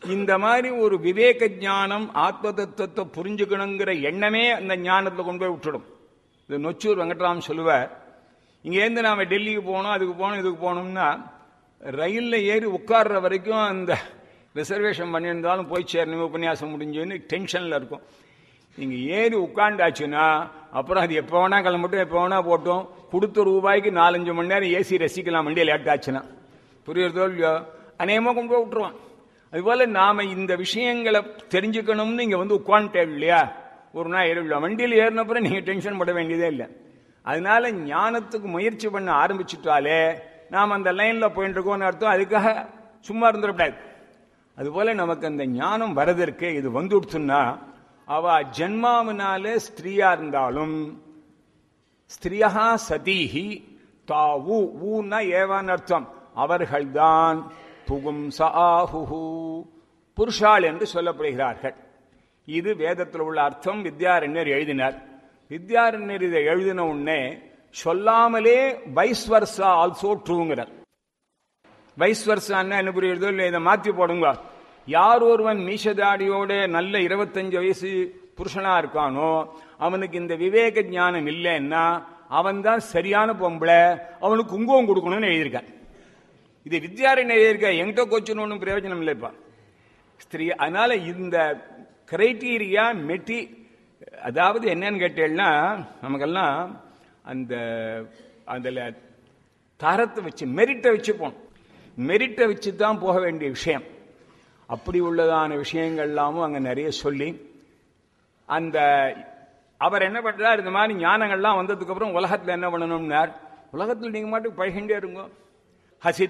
இந்த மாதிரி ஒரு விவேக ஞானம் ஆத்ம தத்துவத்தை புரிஞ்சுக்கணுங்கிற எண்ணமே அந்த ஞானத்தை கொண்டு போய் விட்டுடும். இது நொச்சூர் வெங்கட்ராம் சொல்லுவார், இங்கேருந்து நாம டெல்லிக்கு போகணும், அதுக்கு போகணும், இதுக்கு போகணும்னா ரயிலில் ஏறி உட்கார்ற வரைக்கும் அந்த ரிசர்வேஷன் பண்ணியிருந்தாலும் போய் சேரணும், உபன்யாசம் முடிஞ்சுன்னு டென்ஷனில் இருக்கும். நீங்கள் ஏறி உட்காண்டாச்சுன்னா அப்புறம் அது எப்போ வேணா கிளம்பட்டும், எப்போ வேணா போட்டோம், கொடுத்த ரூபாய்க்கு 4-5 மணி நேரம் ஏசி ரசிக்கலாம் வண்டியில் லேட் ஆச்சுன்னா. புரியுறதோ இல்லையோ? அநேகமாக கொண்டு போய் விட்டுருவான். அதுபோல் நாம் இந்த விஷயங்களை தெரிஞ்சுக்கணும்னு இங்கே வந்து உட்காந்துட்டேன் இல்லையா, ஒரு நாள் ஏறிவிடல, வண்டியில் ஏறினப்புறம் நீங்கள் டென்ஷன் பட வேண்டியதே இல்லை. அதனால ஞானத்துக்கு முயற்சி பண்ண ஆரம்பிச்சுட்டாலே நாம் அந்த லைனில் போயிட்டு இருக்கோம்னு அர்த்தம். அதுக்காக சும்மா இருந்துடக்கூடாது. அதுபோல நமக்கு அந்த ஞானம் வரதற்கு இது வந்துடுச்சுன்னா, அவ ஜென்மாவினால ஸ்திரீயா இருந்தாலும் ஸ்திரியா சதீஹி தாவு ஊன்னா ஏவான்னு அர்த்தம், அவர்கள்தான் புகும்சாஹு புருஷாள் என்று சொல்லப்படுகிறார்கள். இது வேதத்தில் உள்ள அர்த்தம். வித்யாரண்யர் எழுதினார். வித்யாரண்யர் இதை எழுதின உடனே சொல்லாமலே வைஸ் வர்சா ஆல்சோ ட்ரூங்கிறார். வைஸ் வர்சான்னா என்ன புரியுறதோ இல்லை, இதை மாற்றி போடுங்க. யார் ஒருவன் மீசதாடியோட நல்ல 25 வயசு புருஷனா இருக்கானோ அவனுக்கு இந்த விவேக ஞானம் இல்லைன்னா அவன் தான் சரியான பொம்பளை, அவனுக்கு குங்குமம் கொடுக்கணும்னு எழுதியிருக்கான். இது வித்யாரண்யர் எழுதியிருக்க, என்கிட்ட கோச்சுன்னு ஒன்றும் பிரயோஜனம் இல்லைப்பா ஸ்திரீ. அதனால இந்த கிரைட்டீரியா அதாவது என்னன்னு கேட்டேன்னா, நமக்கெல்லாம் அந்த அதில் தரத்தை வச்சு மெரிட்டை வச்சு போகணும். மெரிட்டை வச்சு தான் போக வேண்டிய விஷயம். அப்படி உள்ளதான விஷயங்கள்லாமும் அங்கே நிறைய சொல்லி அந்த அவர் என்ன பண்றார், இந்த மாதிரி ஞானங்கள்லாம் வந்ததுக்கு அப்புறம் உலகத்தில் என்ன பண்ணணும்னார், உலகத்தில் நீங்க மாட்டுக்கு பழகின்றே இருங்க. ஹசித்